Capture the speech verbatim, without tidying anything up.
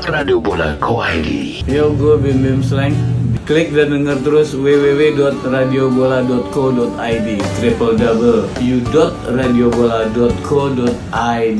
radiobola dot co dot i d. Yo, gue Bim Bim Slang. Klik dan denger terus w w w dot radiobola dot co dot i d, triple w dot radiobola dot co dot i d.